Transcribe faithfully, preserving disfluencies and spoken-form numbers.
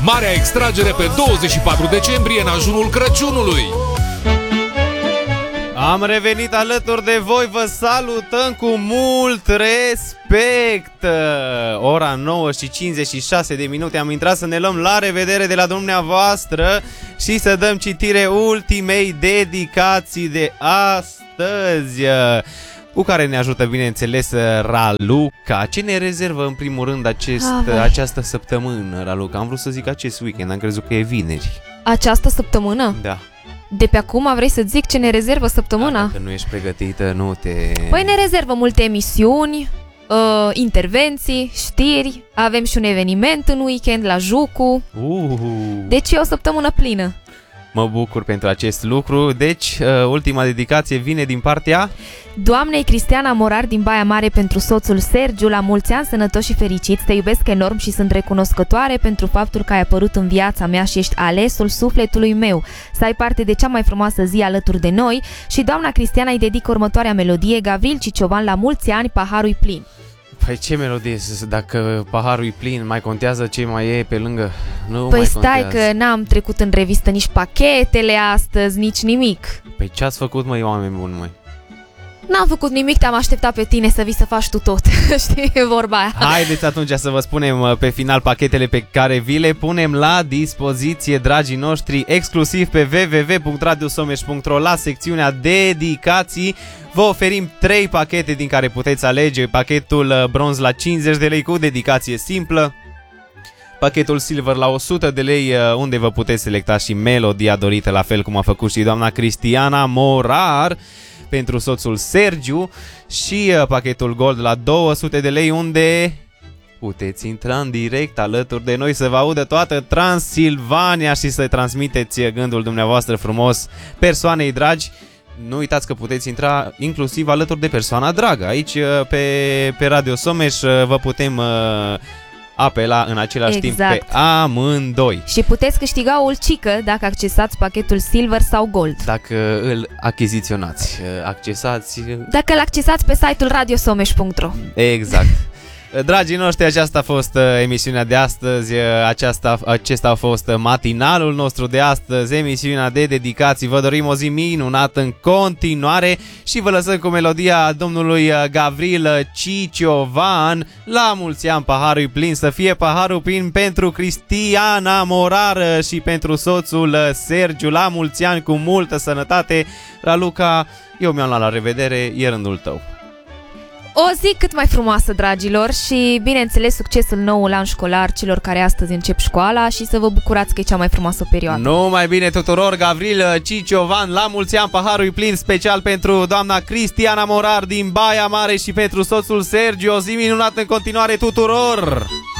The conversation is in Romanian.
Marea extragere pe douăzeci și patru decembrie în ajunul Crăciunului. Am revenit alături de voi, vă salutăm cu mult respect. Ora nouă și cincizeci și șase de minute, am intrat să ne luăm la revedere de la dumneavoastră și să dăm citire ultimei dedicații de astăzi, cu care ne ajută, bineînțeles, Raluca. Ce ne rezervă în primul rând acest, ah, această săptămână, Raluca? Am vrut să zic acest weekend, am crezut că e vineri. Această săptămână? Da. De pe acum vrei să zic ce ne rezervă săptămâna? Dacă nu ești pregătită, nu te... Păi ne rezervă multe emisiuni, uh, intervenții, știri, avem și un eveniment în weekend la Jucu. Uh. Deci e o săptămână plină. Mă bucur pentru acest lucru. Deci, uh, ultima dedicație vine din partea doamnei Cristiana Morar din Baia Mare pentru soțul Sergiu. La mulți ani, sănătoși și fericiți, te iubesc enorm și sunt recunoscătoare pentru faptul că ai apărut în viața mea și ești alesul sufletului meu. Să ai parte de cea mai frumoasă zi alături de noi. Și doamna Cristiana îi dedică următoarea melodie: Gavril Ciciovan, La mulți ani, paharul plin. Păi ce melodie? Dacă paharul e plin, mai contează ce mai e pe lângă? Nu păi mai stai contează. Că n-am trecut în revistă nici pachetele astăzi, nici nimic. Păi ce ați făcut, măi, oameni buni, măi? N-am făcut nimic, te-am așteptat pe tine să vii să faci tu tot. Știi vorba aia. Haideți atunci să vă spunem pe final pachetele pe care vi le punem la dispoziție, dragii noștri, exclusiv pe w w w punct radio someș punct r o la secțiunea dedicații. Vă oferim trei pachete din care puteți alege: pachetul bronz la cincizeci de lei cu dedicație simplă, pachetul silver la o sută de lei, unde vă puteți selecta și melodia dorită, la fel cum a făcut și doamna Cristiana Morar pentru soțul Sergiu, și pachetul gold la două sute de lei, unde puteți intra în direct alături de noi să vă audă toată Transilvania și să transmiteți gândul dumneavoastră frumos persoanei dragi. Nu uitați că puteți intra inclusiv alături de persoana dragă. Aici pe, pe Radio Someș vă putem apela în același exact. timp pe amândoi. Și puteți câștiga o ulcică dacă accesați pachetul silver sau gold. Dacă îl achiziționați, accesați... Dacă îl accesați pe site-ul radio someș punct r o. Exact. Dragii noștri, aceasta a fost emisiunea de astăzi, aceasta, acesta a fost matinalul nostru de astăzi, emisiunea de dedicații. Vă dorim o zi minunată în continuare și vă lăsăm cu melodia domnului Gavril Ciciovan. La mulți ani, paharul plin, să fie paharul plin pentru Cristiana Morar și pentru soțul Sergiu. La mulți ani, cu multă sănătate. Raluca, eu mi-am luat la revedere, e rândul tău. O zi cât mai frumoasă, dragilor, și bineînțeles succes în noul an școlar celor care astăzi încep școala și să vă bucurați că e cea mai frumoasă perioadă. Numai bine tuturor, Gavril Ciciovan, la mulți ani, paharul plin, special pentru doamna Cristiana Morar din Baia Mare și pentru soțul Sergiu. O zi minunată în continuare tuturor!